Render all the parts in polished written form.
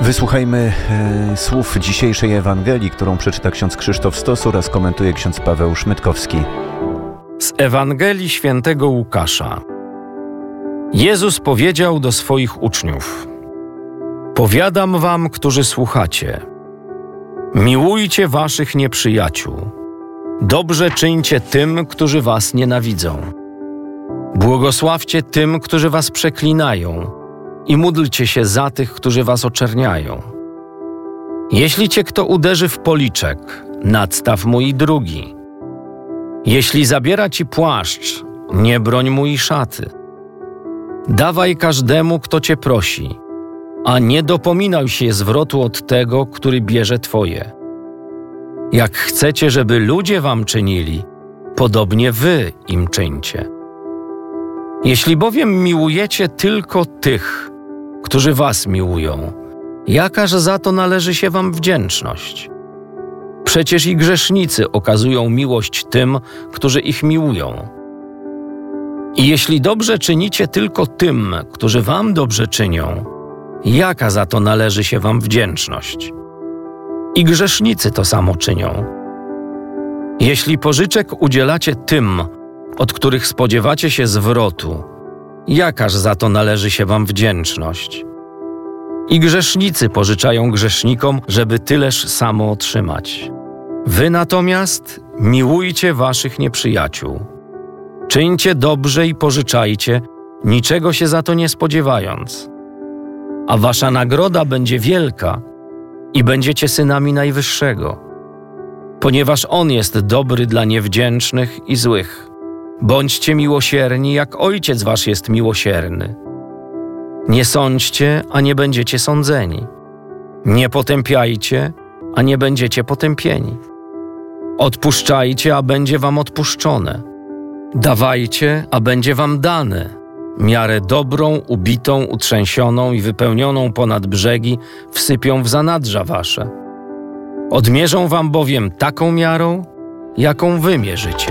Wysłuchajmy słów dzisiejszej Ewangelii, którą przeczyta ksiądz Krzysztof Stos oraz komentuje ksiądz Paweł Szmytkowski. Z Ewangelii świętego Łukasza. Jezus powiedział do swoich uczniów: Powiadam wam, którzy słuchacie, miłujcie waszych nieprzyjaciół, dobrze czyńcie tym, którzy was nienawidzą, błogosławcie tym, którzy was przeklinają, i módlcie się za tych, którzy was oczerniają. Jeśli cię kto uderzy w policzek, nadstaw mu i drugi. Jeśli zabiera ci płaszcz, nie broń mu i szaty. Dawaj każdemu, kto cię prosi, a nie dopominaj się zwrotu od tego, który bierze twoje. Jak chcecie, żeby ludzie wam czynili, podobnie wy im czyńcie. Jeśli bowiem miłujecie tylko tych, którzy was miłują, jakaż za to należy się wam wdzięczność? Przecież i grzesznicy okazują miłość tym, którzy ich miłują. I jeśli dobrze czynicie tylko tym, którzy wam dobrze czynią, jaka za to należy się wam wdzięczność? I grzesznicy to samo czynią. Jeśli pożyczek udzielacie tym, od których spodziewacie się zwrotu, jakaż za to należy się wam wdzięczność? I grzesznicy pożyczają grzesznikom, żeby tyleż samo otrzymać. Wy natomiast miłujcie waszych nieprzyjaciół. Czyńcie dobrze i pożyczajcie, niczego się za to nie spodziewając. A wasza nagroda będzie wielka i będziecie synami Najwyższego, ponieważ On jest dobry dla niewdzięcznych i złych. Bądźcie miłosierni, jak Ojciec wasz jest miłosierny. Nie sądźcie, a nie będziecie sądzeni. Nie potępiajcie, a nie będziecie potępieni. Odpuszczajcie, a będzie wam odpuszczone. Dawajcie, a będzie wam dane. Miarę dobrą, ubitą, utrzęsioną i wypełnioną ponad brzegi wsypią w zanadrza wasze. Odmierzą wam bowiem taką miarą, jaką wy mierzycie.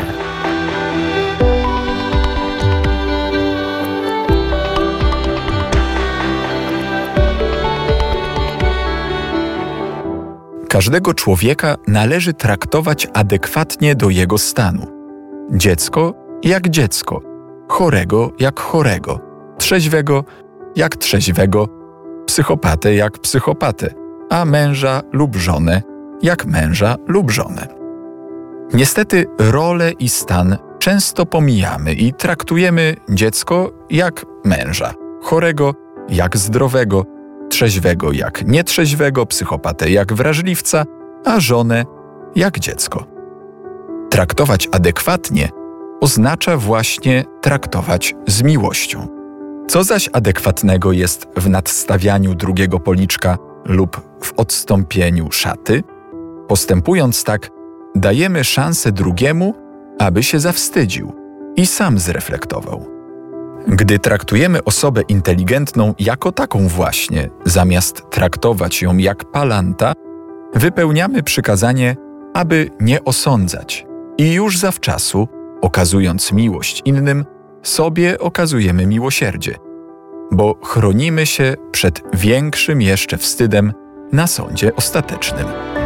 Każdego człowieka należy traktować adekwatnie do jego stanu. Dziecko jak dziecko, chorego jak chorego, trzeźwego jak trzeźwego, psychopatę jak psychopatę, a męża lub żonę jak męża lub żonę. Niestety rolę i stan często pomijamy i traktujemy dziecko jak męża, chorego jak zdrowego, trzeźwego jak nietrzeźwego, psychopatę jak wrażliwca, a żonę jak dziecko. Traktować adekwatnie oznacza właśnie traktować z miłością. Co zaś adekwatnego jest w nadstawianiu drugiego policzka lub w odstąpieniu szaty? Postępując tak, dajemy szansę drugiemu, aby się zawstydził i sam zreflektował. Gdy traktujemy osobę inteligentną jako taką właśnie, zamiast traktować ją jak palanta, wypełniamy przykazanie, aby nie osądzać i już zawczasu, okazując miłość innym, sobie okazujemy miłosierdzie, bo chronimy się przed większym jeszcze wstydem na sądzie ostatecznym.